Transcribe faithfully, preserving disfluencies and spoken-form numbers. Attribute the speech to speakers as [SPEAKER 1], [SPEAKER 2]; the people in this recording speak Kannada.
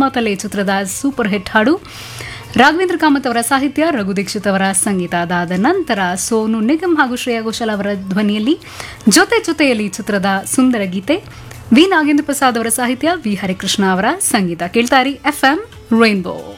[SPEAKER 1] ತಲೆ ಚಿತ್ರದ ಸೂಪರ್ ಹಿಟ್ ಹಾಡು. ರಾಘವೇಂದ್ರ ಕಾಮತ್ ಅವರ ಸಾಹಿತ್ಯ, ರಘು ದೀಕ್ಷಿತ್ ಅವರ ಸಂಗೀತ. ಅದಾದ ನಂತರ ಸೋನು ನಿಗಮ್ ಹಾಗೂ ಶ್ರೇಯಾ ಘೋಷಾಲ್ ಅವರ ಧ್ವನಿಯಲ್ಲಿ ಜೊತೆ ಜೊತೆಯಲ್ಲಿ ಚಿತ್ರದ ಸುಂದರ ಗೀತೆ. ವಿ ನಾಗೇಂದ್ರ ಪ್ರಸಾದ್ ಅವರ ಸಾಹಿತ್ಯ, ವಿ ಹರಿಕೃಷ್ಣ ಅವರ ಸಂಗೀತ. ಕೇಳ್ತಾರಿ ಎಫ್ ಎಂ ರೈನ್ಬೋ.